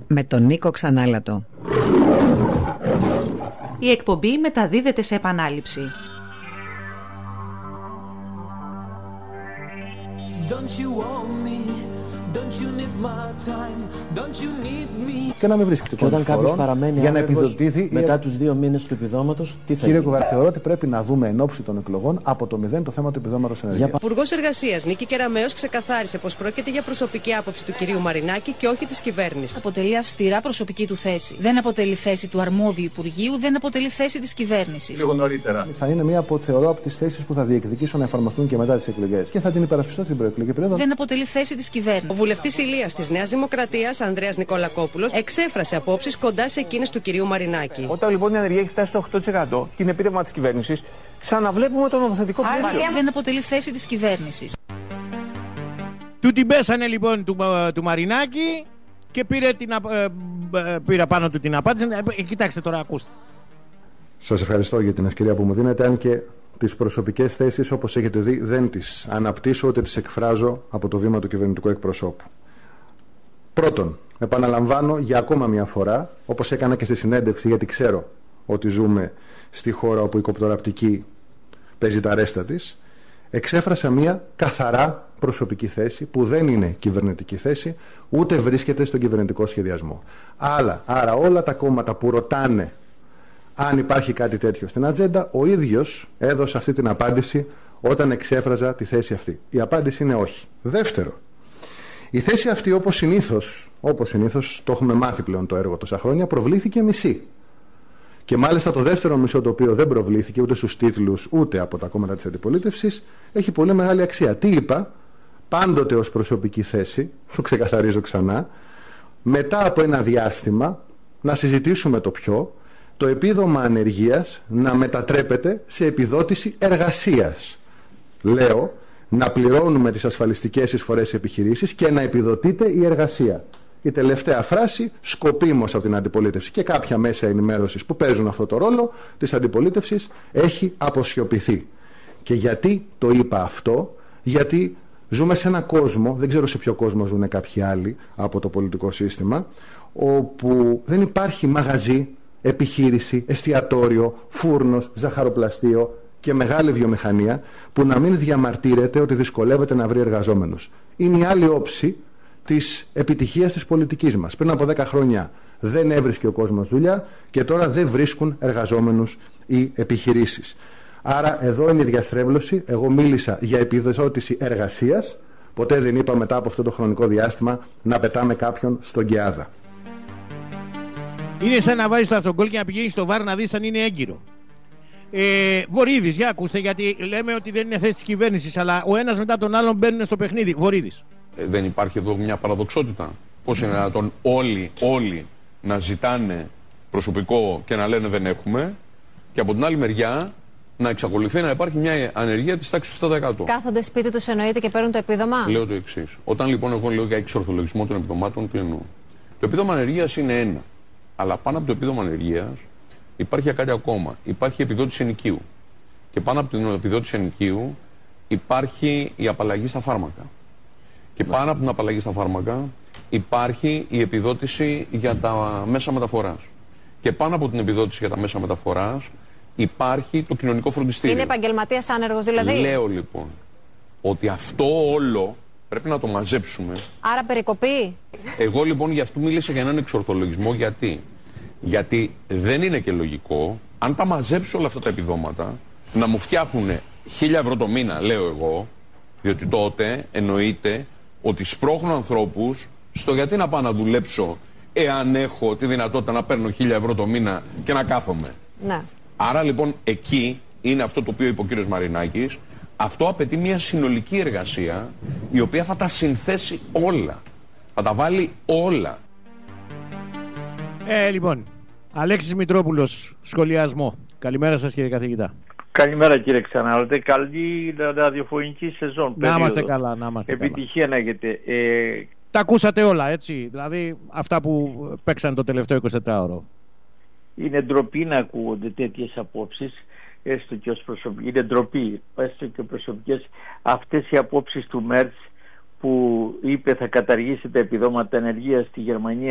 με τον Νίκο Ξανάλατο. Η εκπομπή μεταδίδεται σε επανάληψη. Και να μην βρίσκεται και όταν κάποιος παραμένει για να επιδοτήθει μετά τους 2 μήνες του επιδόματος, τι θα Κύριε Κουβαρά, θεωρώ ότι πρέπει να δούμε εν ώψη των εκλογών από το μηδέν το θέμα του επιδόματος ενεργείας. Ο Υπουργός Εργασίας Νίκη Κεραμέως ξεκαθάρισε πως πρόκειται για προσωπική άποψη του κυρίου Μαρινάκη και όχι της κυβέρνησης. Αποτελεί αυστηρά προσωπική του θέση. Δεν αποτελεί θέση του αρμόδιου Υπουργείου, δεν αποτελεί θέση της κυβέρνησης. Λίγο νωρίτερα. Θα είναι μία από, θεωρώ, από τις θέσεις που θα διεκδικήσω να εφαρμοστούν και μετά τις εκλογές. Και θα την υπερασπιστώ στην προεκλογική περίοδο. Δεν αποτελεί θέση της κυβέρνησης. Ο βουλευτής Ηλίας της Νέας Δημοκρατίας, Ανδρέας Νικολακόπουλος, εξέφρασε απόψεις κοντά σε εκείνες του κυρίου Μαρινάκη. Όταν λοιπόν η ανεργία έχει φτάσει στο 8% και είναι επίτευγμα της κυβέρνησης, ξαναβλέπουμε το νομοθετικό πλαίσιο. Δεν αποτελεί θέση της κυβέρνησης. Του την πέσανε λοιπόν του Μαρινάκη και πήρε πάνω του την απάντηση. Κοιτάξτε τώρα, ακούστε. Σας ευχαριστώ για την ευκαιρία που μου δίνετε, αν και τις προσωπικές θέσεις, όπως έχετε δει, δεν τις αναπτύσσω ούτε τις εκφράζω από το βήμα του κυβερνητικού εκπροσώπου. Πρώτον, επαναλαμβάνω για ακόμα μια φορά, όπως έκανα και στη συνέντευξη, γιατί ξέρω ότι ζούμε στη χώρα όπου η κοπτοραπτική παίζει τα ρέστα της, εξέφρασα μια καθαρά προσωπική θέση που δεν είναι κυβερνητική θέση, ούτε βρίσκεται στον κυβερνητικό σχεδιασμό. Άρα όλα τα κόμματα που ρωτάνε αν υπάρχει κάτι τέτοιο στην ατζέντα, ο ίδιος έδωσε αυτή την απάντηση όταν εξέφραζα τη θέση αυτή. Η απάντηση είναι όχι. Δεύτερο, η θέση αυτή, όπως συνήθως, το έχουμε μάθει πλέον το έργο τόσα χρόνια, προβλήθηκε μισή. Και μάλιστα το δεύτερο μισό, το οποίο δεν προβλήθηκε ούτε στους τίτλους ούτε από τα κόμματα της αντιπολίτευσης, έχει πολύ μεγάλη αξία. Τι είπα? Πάντοτε ως προσωπική θέση, το ξεκαθαρίζω ξανά, μετά από ένα διάστημα να συζητήσουμε το επίδομα ανεργίας να μετατρέπεται σε επιδότηση εργασίας. Λέω, να πληρώνουμε τις ασφαλιστικές εισφορές επιχειρήσεις και να επιδοτείται η εργασία. Η τελευταία φράση σκοπίμως από την αντιπολίτευση και κάποια μέσα ενημέρωσης που παίζουν αυτό το ρόλο της αντιπολίτευσης έχει αποσιωπηθεί. Και γιατί το είπα αυτό? Γιατί ζούμε σε ένα κόσμο, δεν ξέρω σε ποιο κόσμο ζουν κάποιοι άλλοι από το πολιτικό σύστημα, όπου δεν υπάρχει μαγαζί, επιχείρηση, εστιατόριο, φούρνος, ζαχαροπλαστείο και μεγάλη βιομηχανία που να μην διαμαρτύρεται ότι δυσκολεύεται να βρει εργαζόμενους. Είναι η άλλη όψη της επιτυχίας της πολιτικής μας. Πριν από 10 χρόνια δεν έβρισκε ο κόσμος δουλειά και τώρα δεν βρίσκουν εργαζόμενους οι επιχειρήσεις. Άρα εδώ είναι η διαστρέβλωση. Εγώ μίλησα για επιδότηση εργασίας. Ποτέ δεν είπα μετά από αυτό το χρονικό διάστημα να πετάμε κάποιον στον Κεάδα. Είναι σαν να βάζεις το αυτογκόλ και να πηγαίνεις στο βάρ να δεις αν είναι έγκυρο. Βορίδης, για ακούστε, γιατί λέμε ότι δεν είναι θέση της κυβέρνησης, αλλά ο ένας μετά τον άλλον μπαίνουν στο παιχνίδι. Βορίδης. Δεν υπάρχει εδώ μια παραδοξότητα? Πώς είναι δυνατόν όλοι να ζητάνε προσωπικό και να λένε δεν έχουμε, και από την άλλη μεριά να εξακολουθεί να υπάρχει μια ανεργία της τάξης του 7%. Κάθονται σπίτι τους εννοείται και παίρνουν το επίδομα. Λέω το εξής. Όταν λοιπόν εγώ λέω για εξορθολογισμό των επιδομάτων, τι εννοώ? Το επίδομα ανεργίας είναι ένα. Αλλά πάνω από το επίδομα ανεργίας υπάρχει κάτι ακόμα. Υπάρχει επιδότηση ενοικίου. Και πάνω από την επιδότηση ενοικίου υπάρχει η απαλλαγή στα φάρμακα. Και πάνω από την απαλλαγή στα φάρμακα υπάρχει η επιδότηση για τα μέσα μεταφοράς. Και πάνω από την επιδότηση για τα μέσα μεταφοράς υπάρχει το κοινωνικό φροντιστήριο. Είναι επαγγελματίας άνεργος δηλαδή? Λέω λοιπόν ότι αυτό όλο πρέπει να το μαζέψουμε. Άρα περικοπή. Εγώ λοιπόν γι' αυτό μίλησα για έναν εξορθολογισμό. Γιατί δεν είναι και λογικό, αν τα μαζέψω όλα αυτά τα επιδόματα, να μου φτιάχνουν 1.000 ευρώ το μήνα, λέω εγώ, διότι τότε εννοείται ότι σπρώχνω ανθρώπους στο γιατί να πάω να δουλέψω εάν έχω τη δυνατότητα να παίρνω 1.000 ευρώ το μήνα και να κάθομαι. Ναι. Άρα λοιπόν εκεί είναι αυτό το οποίο είπε ο κύριος Μαρινάκης. Αυτό απαιτεί μια συνολική εργασία η οποία θα τα συνθέσει όλα. Θα τα βάλει όλα. Λοιπόν, Αλέξης Μητρόπουλος, σχολιασμό. Καλημέρα σας κύριε καθηγητά. Καλημέρα κύριε Ξανάλατε. Καλή ραδιοφωνική σεζόν. Να είμαστε καλά, να είμαστε καλά. Επιτυχία να έχετε. Τα ακούσατε όλα, έτσι. Δηλαδή αυτά που παίξαν το τελευταίο 24ωρο. Είναι ντροπή να ακούγονται τέτοιες απόψεις, έστω και ως προσωπική. Είναι ντροπή, έστω και προσωπικές, αυτές οι απόψεις του Μέρτς που είπε θα καταργήσει τα επιδόματα ενεργείας στη Γερμανία